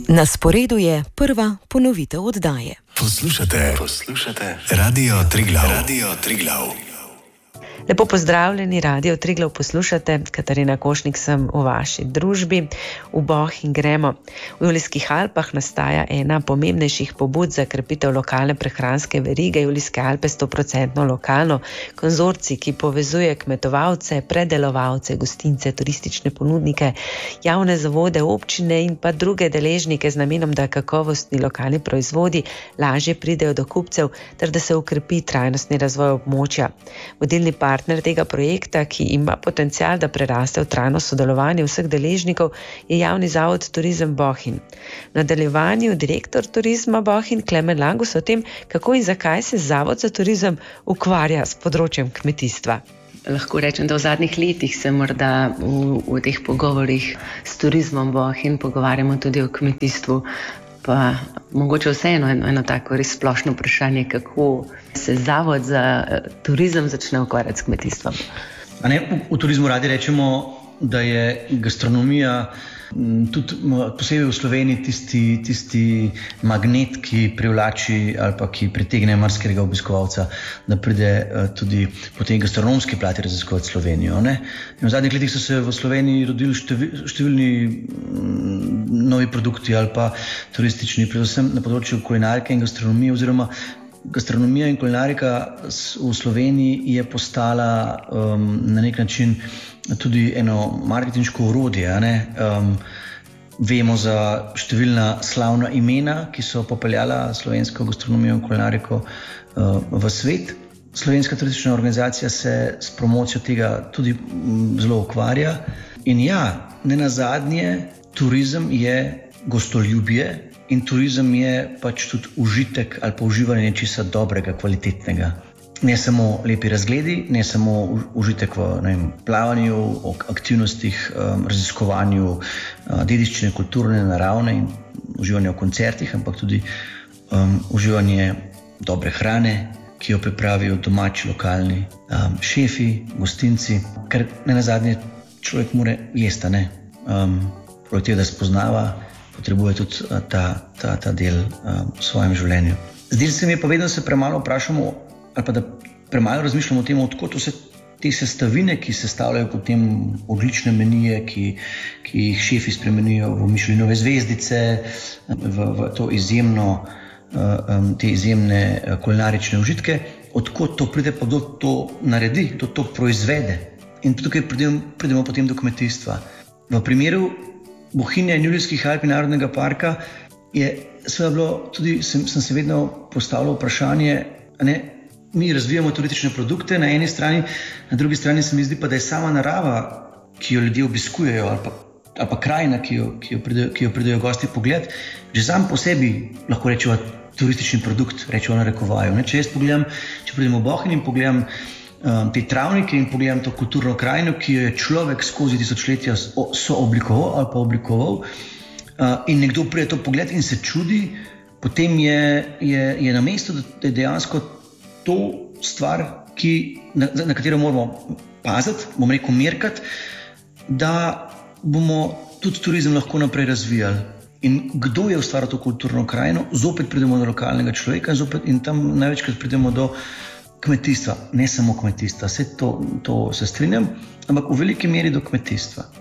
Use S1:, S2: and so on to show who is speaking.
S1: Na sporedu je prva ponovitev oddaje.
S2: Poslušate Radio Triglav.
S3: Lepo pozdravljeni, Radio Triglav poslušate, Katarina Košnik sem v vaši družbi. V Bohinj gremo. V Julijskih Alpah nastaja ena pomembnejših pobud za krepitev lokalne prehranske verige. Julijske Alpe 100% lokalno. Konzorcij, ki povezuje kmetovalce, predelovalce, gostince, turistične ponudnike, javne zavode, občine in pa druge deležnike z namenom, da kakovostni lokalni proizvodi lažje pridejo do kupcev ter da se ukrepi trajnostni razvoj območja. Vodilni partner tega projekta, ki ima potencial, da preraste v trajno sodelovanje vseh deležnikov, je javni zavod Turizem Bohinj. V nadaljevanju direktor Turizma Bohinj Klemen Langus o tem, kako in zakaj se Zavod za turizem ukvarja s področjem kmetijstva.
S4: Lahko rečem, da v zadnjih letih se morda v teh pogovorih s Turizmom Bohinj pogovarjamo tudi o kmetijstvu. Pa mogoče vseeno eno tako res splošno vprašanje, kako se Zavod za turizem začne ukvarjati s kmetijstvom.
S5: V turizmu radi rečemo, da je gastronomija tudi posebej v Sloveniji tisti magnet, ki privlači ali pa ki pritegne marsikega obiskovalca, da pride tudi po tej gastronomski plati raziskovati Slovenijo. In v zadnjih letih so se v Sloveniji rodili številni novi produkti ali pa turistični, predvsem na področju kulinarike in gastronomije, oziroma gastronomija in kulinarika v Sloveniji je postala na nek način tudi eno marketinško orodje. Vemo za številna slavna imena, ki so popeljala slovensko gastronomijo in kulinariko v svet. Slovenska turistična organizacija se s promocijo tega tudi zelo ukvarja. In ja, nenazadnje, turizem je gostoljubje in turizem je pač tudi užitek ali pa uživanje nečesa dobrega, kvalitetnega. Ne samo lepi razgledi, ne samo užitek v plavanju, aktivnostih, raziskovanju dediščine, kulturne, naravne in uživanje v koncertih, ampak tudi uživanje dobre hrane, ki jo pripravijo domači, lokalni šefi, gostinci, ker nenazadnje človek mora jesti, poleg tega, da spoznava, potrebuje tudi ta del v svojem življenju. Zdi se mi pa vedno se premalo vprašamo, ali pa da premalo razmišljamo o tem, odkot vse te sestavine, ki sestavljajo potem odlične menije, ki jih šefi spremenijo v Michelinove zvezdice, v to te izjemne kulinarične užitke, odkot to pride, pa kdo to naredi, kdo to proizvede. In tukaj pridemo potem do kmetijstva. V primeru Bohinja in Julijskih Alp in Narodnega parka je seveda bilo tudi, sem se vedno postavljal vprašanje, mi razvijamo turistične produkte na eni strani, na drugi strani se mi zdi pa, da je sama narava, ki jo ljudje obiskujejo, ali pa krajina, ki jo pridejo gosti pogled, že sam po sebi lahko rečemo turistični produkt, rečemo na rekovaju. Če jaz pogledam, če pridem v Bohinj in pogledam te travnike in pogledam to kulturno krajino, ki jo je človek skozi tisočletja sooblikoval ali pa oblikoval, in nekdo pride to pogled in se čudi, potem je na mestu, da je dejansko to stvar, na katero moramo paziti, bomo rekel merkati, da bomo tudi turizem lahko naprej razvijali. In kdo je ustvaril to kulturno krajino, zopet pridemo do lokalnega človeka in tam največkrat pridemo do kmetijstva. Ne samo kmetijstva, vse to se strinjam, ampak v veliki meri do kmetijstva.